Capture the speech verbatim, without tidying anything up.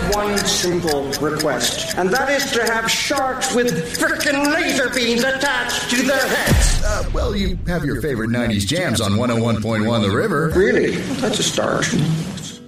have one simple request, and that is to have sharks with frickin' laser beams attached to their heads. Uh, well, you have your favorite nineties jams on one oh one point one The River. Really? That's a start.